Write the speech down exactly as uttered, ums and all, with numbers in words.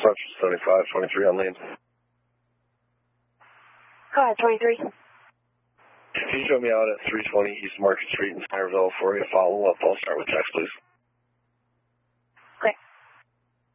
seventy-five twenty-three on lead. Go ahead, twenty-three. Can you show me out at three twenty East Market Street in Centerville for a follow-up? I'll start with text, please.